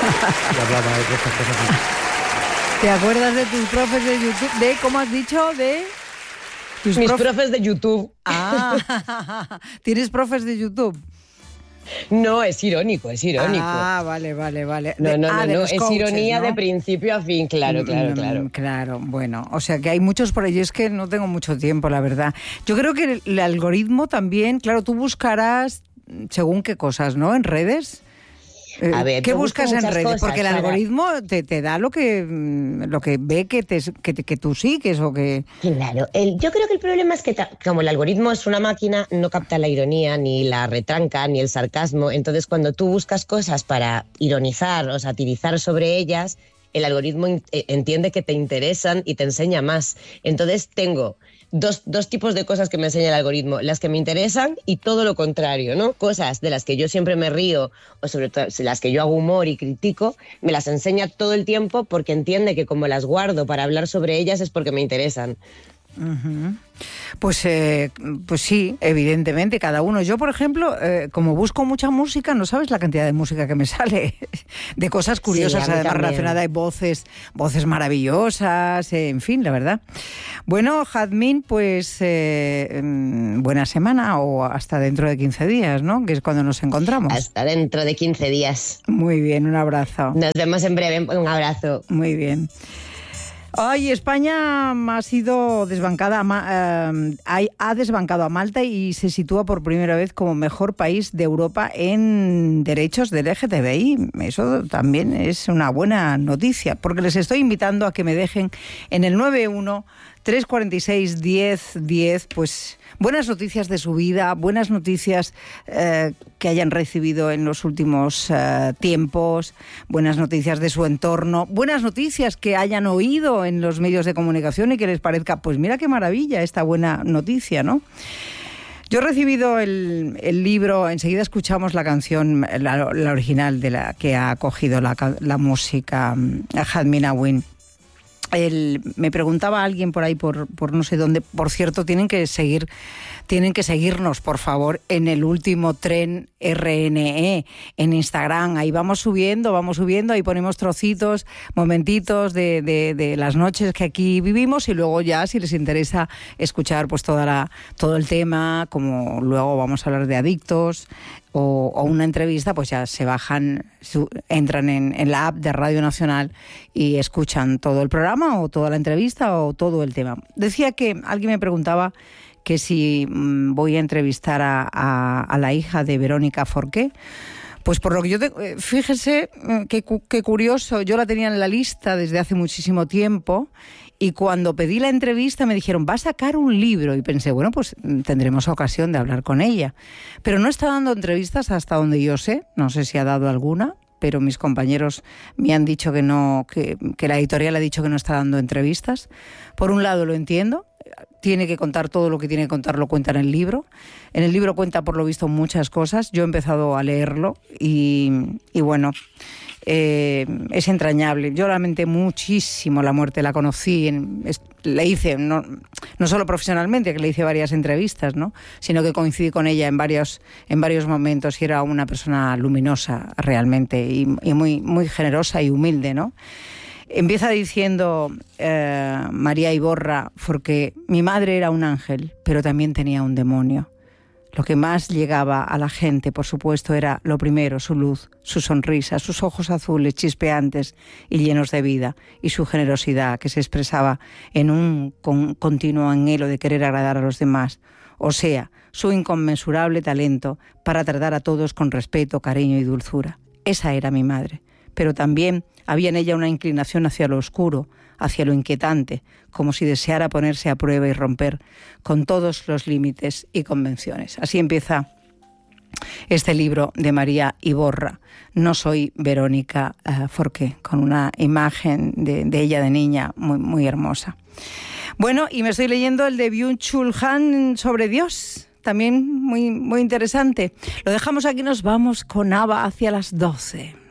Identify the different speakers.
Speaker 1: y hablaba de estas cosas.
Speaker 2: ¿Te acuerdas de tus profes de YouTube? ¿De, cómo has dicho? De...
Speaker 3: Mis profes de YouTube.
Speaker 2: Ah, ¿tienes profes de YouTube?
Speaker 3: No, es irónico.
Speaker 2: Ah, vale.
Speaker 3: No, es
Speaker 2: coaches,
Speaker 3: ironía, ¿no? De principio a fin, claro.
Speaker 2: Claro, bueno, o sea que hay muchos por allí, es que no tengo mucho tiempo, la verdad. Yo creo que el algoritmo también, claro, tú buscarás según qué cosas, ¿no? En redes.
Speaker 3: A ver,
Speaker 2: ¿qué buscas en redes? Porque el algoritmo te da lo que ve que tú sigues o que...
Speaker 3: Claro, yo creo que el problema es que como el algoritmo es una máquina, no capta la ironía, ni la retranca, ni el sarcasmo. Entonces, cuando tú buscas cosas para ironizar o satirizar sobre ellas, el algoritmo entiende que te interesan y te enseña más. Entonces, tengo dos tipos de cosas que me enseña el algoritmo, las que me interesan y todo lo contrario, ¿no? Cosas de las que yo siempre me río o sobre todo las que yo hago humor y critico, me las enseña todo el tiempo porque entiende que como las guardo para hablar sobre ellas es porque me interesan.
Speaker 2: Uh-huh. Pues sí, evidentemente, cada uno. Yo, por ejemplo, como busco mucha música, no sabes la cantidad de música que me sale, de cosas curiosas,
Speaker 3: sí,
Speaker 2: además relacionadas, hay voces maravillosas, en fin, la verdad. Bueno, Jazmín, pues buena semana o hasta dentro de 15 días, ¿no? Que es cuando nos encontramos.
Speaker 3: Hasta dentro de 15 días.
Speaker 2: Muy bien, un abrazo.
Speaker 3: Nos vemos en breve, un abrazo.
Speaker 2: Muy bien. Ay, España ha sido desbancada, ha desbancado a Malta y se sitúa por primera vez como mejor país de Europa en derechos del LGTBI. Eso también es una buena noticia, porque les estoy invitando a que me dejen en el 91-346-1010, pues buenas noticias de su vida, buenas noticias que hayan recibido en los últimos tiempos, buenas noticias de su entorno, buenas noticias que hayan oído en los medios de comunicación y que les parezca, pues mira qué maravilla esta buena noticia, ¿no? Yo he recibido el libro, enseguida escuchamos la canción, la original de la que ha cogido la música Jazmín Awin. Me preguntaba alguien por ahí, por no sé dónde. Por cierto, tienen que seguirnos, por favor, en el último tren RNE, en Instagram. Ahí vamos subiendo, ahí ponemos trocitos, momentitos de las noches que aquí vivimos y luego ya, si les interesa escuchar pues todo el tema, como luego vamos a hablar de adictos o una entrevista, pues ya se bajan, entran en la app de Radio Nacional y escuchan todo el programa o toda la entrevista o todo el tema. Decía que alguien me preguntaba que si voy a entrevistar a la hija de Verónica Forqué. Pues por lo que fíjese qué curioso, yo la tenía en la lista desde hace muchísimo tiempo y cuando pedí la entrevista me dijeron, va a sacar un libro, y pensé, bueno, pues tendremos ocasión de hablar con ella. Pero no está dando entrevistas hasta donde yo sé, no sé si ha dado alguna, pero mis compañeros me han dicho que no, que la editorial ha dicho que no está dando entrevistas. Por un lado lo entiendo, tiene que contar todo lo que tiene que contar, lo cuenta en el libro. En el libro cuenta, por lo visto, muchas cosas. Yo he empezado a leerlo y bueno, es entrañable. Yo lamenté muchísimo la muerte, la conocí, le hice, no solo profesionalmente, que le hice varias entrevistas, ¿no? Sino que coincidí con ella en varios momentos y era una persona luminosa realmente y muy, muy generosa y humilde, ¿no? Empieza diciendo María Iborra, porque mi madre era un ángel, pero también tenía un demonio. Lo que más llegaba a la gente, por supuesto, era lo primero, su luz, su sonrisa, sus ojos azules, chispeantes y llenos de vida, y su generosidad, que se expresaba en un continuo anhelo de querer agradar a los demás. O sea, su inconmensurable talento para tratar a todos con respeto, cariño y dulzura. Esa era mi madre. Pero también había en ella una inclinación hacia lo oscuro, hacia lo inquietante, como si deseara ponerse a prueba y romper con todos los límites y convenciones. Así empieza este libro de María Iborra. No soy Verónica Forqué, con una imagen de ella de niña muy, muy hermosa. Bueno, y me estoy leyendo el de Byung-Chul Han sobre Dios, también muy, muy interesante. Lo dejamos aquí, nos vamos con ABBA hacia las 12.